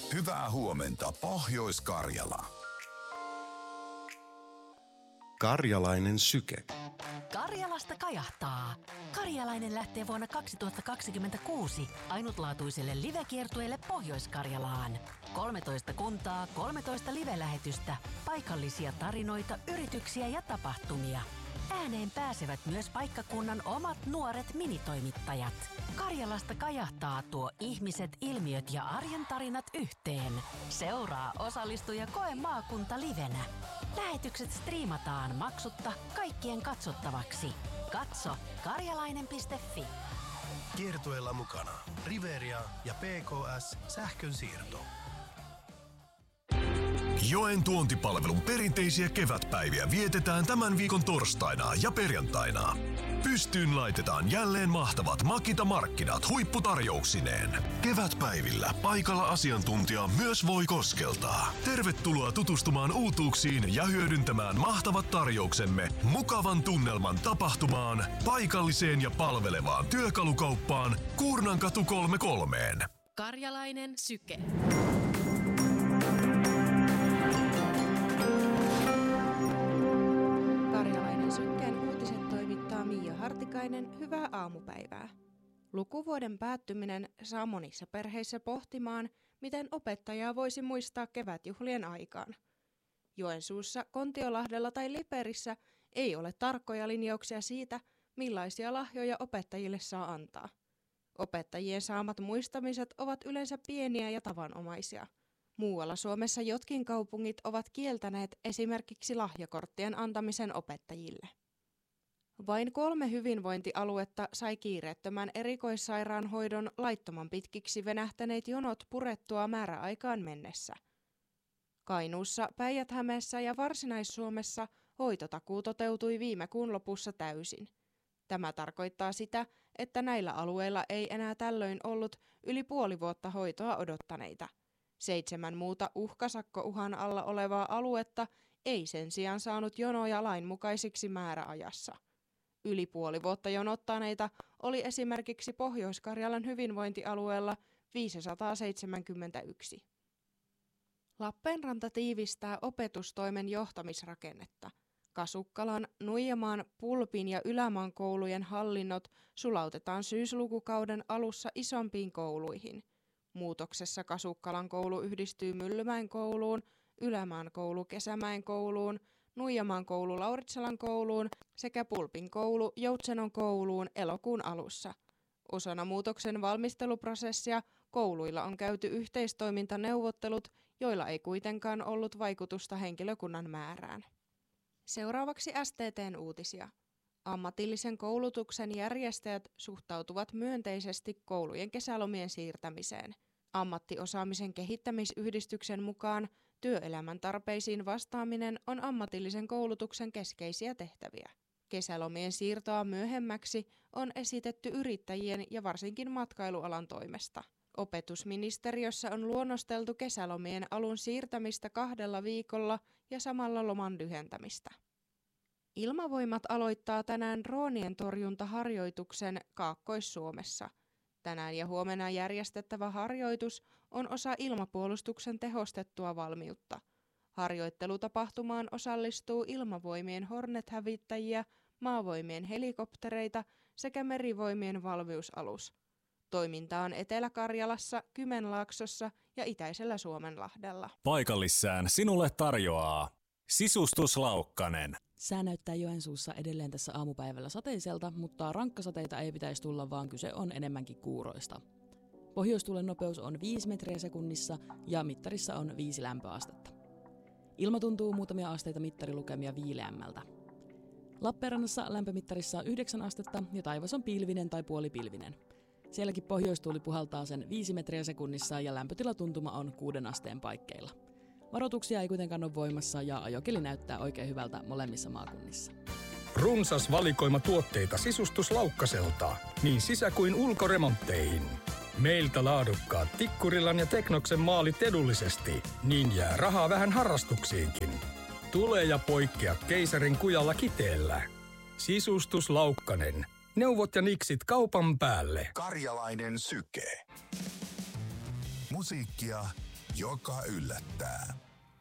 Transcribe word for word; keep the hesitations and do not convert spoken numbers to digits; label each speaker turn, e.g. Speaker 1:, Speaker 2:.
Speaker 1: Hyvää huomenta, Pohjois-Karjala.
Speaker 2: Karjalainen syke.
Speaker 3: Karjalasta kajahtaa. Karjalainen lähtee vuonna kaksituhattakaksikymmentäkuusi ainutlaatuiselle livekiertueelle Pohjois-Karjalaan. kolmetoista kuntaa, kolmetoista live-lähetystä, paikallisia tarinoita, yrityksiä ja tapahtumia. Ääneen pääsevät myös paikkakunnan omat nuoret minitoimittajat. Karjalasta kajahtaa tuo ihmiset, ilmiöt ja arjen tarinat yhteen. Seuraa, osallistu ja koe maakunta livenä. Lähetykset striimataan maksutta kaikkien katsottavaksi. Katso karjalainen piste fi.
Speaker 4: Kiertueella mukana Riveria ja P K S sähkönsiirto.
Speaker 5: Joen tuontipalvelun perinteisiä kevätpäiviä vietetään tämän viikon torstaina ja perjantaina. Pystyyn laitetaan jälleen mahtavat Makita-markkinat huipputarjouksineen. Kevätpäivillä paikalla asiantuntija myös voi koskeltaa. Tervetuloa tutustumaan uutuuksiin ja hyödyntämään mahtavat tarjouksemme mukavan tunnelman tapahtumaan, paikalliseen ja palvelevaan työkalukauppaan Kuurnankatu kolmekymmentäkolme.
Speaker 6: Karjalainen syke.
Speaker 7: Karjalainen sykkeen uutiset toimittaa Miia Hartikainen. Hyvää aamupäivää. Lukuvuoden päättyminen saa monissa perheissä pohtimaan, miten opettajaa voisi muistaa kevätjuhlien aikaan. Joensuussa, Kontiolahdella tai Liperissä ei ole tarkkoja linjauksia siitä, millaisia lahjoja opettajille saa antaa. Opettajien saamat muistamiset ovat yleensä pieniä ja tavanomaisia. Muualla Suomessa jotkin kaupungit ovat kieltäneet esimerkiksi lahjakorttien antamisen opettajille. Vain kolme hyvinvointialuetta sai kiireettömän erikoissairaanhoidon laittoman pitkiksi venähtäneet jonot purettua määräaikaan mennessä. Kainuussa, Päijät-Hämeessä ja Varsinais-Suomessa hoitotakuu toteutui viime kuun lopussa täysin. Tämä tarkoittaa sitä, että näillä alueilla ei enää tällöin ollut yli puoli vuotta hoitoa odottaneita. Seitsemän muuta uhkasakkouhan alla olevaa aluetta ei sen sijaan saanut jonoja lainmukaisiksi määräajassa. Yli puoli vuotta jonottaneita oli esimerkiksi Pohjois-Karjalan hyvinvointialueella viisisataaseitsemänkymmentäyksi. Lappeenranta tiivistää opetustoimen johtamisrakennetta. Kasukkalan, Nuijamaan, Pulpin ja Ylämaan koulujen hallinnot sulautetaan syyslukukauden alussa isompiin kouluihin. Muutoksessa Kasukkalan koulu yhdistyy Myllymäen kouluun, Ylämaan koulu Kesämäen kouluun, Nuijamaan koulu Lauritsalan kouluun sekä Pulpin koulu Joutsenon kouluun elokuun alussa. Osana muutoksen valmisteluprosessia kouluilla on käyty yhteistoimintaneuvottelut, joilla ei kuitenkaan ollut vaikutusta henkilökunnan määrään. Seuraavaksi S T T:n uutisia. Ammatillisen koulutuksen järjestäjät suhtautuvat myönteisesti koulujen kesälomien siirtämiseen. Ammattiosaamisen kehittämisyhdistyksen mukaan työelämän tarpeisiin vastaaminen on ammatillisen koulutuksen keskeisiä tehtäviä. Kesälomien siirtoa myöhemmäksi on esitetty yrittäjien ja varsinkin matkailualan toimesta. Opetusministeriössä on luonnosteltu kesälomien alun siirtämistä kahdella viikolla ja samalla loman lyhentämistä. Ilmavoimat aloittaa tänään droonien torjuntaharjoituksen Kaakkois-Suomessa. Tänään ja huomenna järjestettävä harjoitus on osa ilmapuolustuksen tehostettua valmiutta. Harjoittelutapahtumaan osallistuu ilmavoimien Hornet-hävittäjiä, maavoimien helikoptereita sekä merivoimien valmiusalus. Toiminta on Etelä-Karjalassa, Kymenlaaksossa ja itäisellä Suomenlahdella.
Speaker 8: Paikallissään sinulle tarjoaa Sisustus Laukkanen.
Speaker 6: Sää näyttää Joensuussa edelleen tässä aamupäivällä sateiselta, mutta rankkasateita ei pitäisi tulla, vaan kyse on enemmänkin kuuroista. Pohjoistuulen nopeus on viisi metriä sekunnissa ja mittarissa on viisi lämpöastetta. Ilma tuntuu muutamia asteita mittarilukemia viileämmältä. Lappeenrannassa lämpömittarissa on yhdeksän astetta ja taivas on pilvinen tai puolipilvinen. Sielläkin pohjoistuuli puhaltaa sen viisi metriä sekunnissa ja lämpötilatuntuma on kuuden asteen paikkeilla. Varoituksia ei kuitenkaan ole voimassa ja ajokeli näyttää oikein hyvältä molemmissa maakunnissa.
Speaker 9: Runsas valikoima tuotteita Sisustus Laukkaselta, niin sisä- kuin ulkoremontteihin. Meiltä laadukkaat Tikkurilan ja Teknoksen maalit edullisesti, niin jää rahaa vähän harrastuksiinkin. Tule ja poikkea keisarin kujalla Kiteellä. Sisustus Laukkanen. Neuvot ja niksit kaupan päälle.
Speaker 1: Karjalainen syke. Musiikkia joka yllättää.